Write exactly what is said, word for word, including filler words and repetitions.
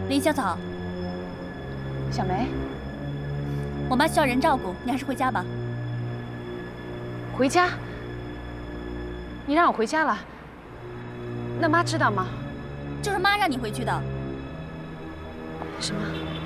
林小草， 小梅， 我妈需要人照顾，你还是回家吧。 回家？你让我回家了？那妈知道吗？ 就是妈让你回去的。 什么？